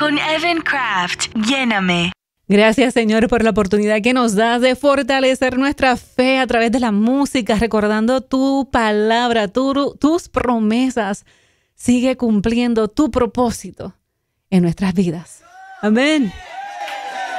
con Evan Craft. Lléname. Gracias, Señor, por la oportunidad que nos das de fortalecer nuestra fe a través de la música, recordando tu palabra, tus promesas. Sigue cumpliendo tu propósito en nuestras vidas. Amén.